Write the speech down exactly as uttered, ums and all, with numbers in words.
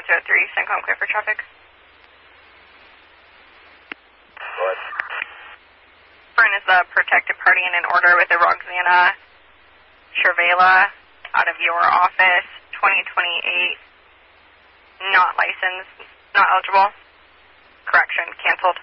one zero three, CENTCOM clear for traffic. What? Fern is the protected party in an order with the Roxana Cervela out of your office, twenty twenty-eight, not licensed, not eligible. Correction, canceled.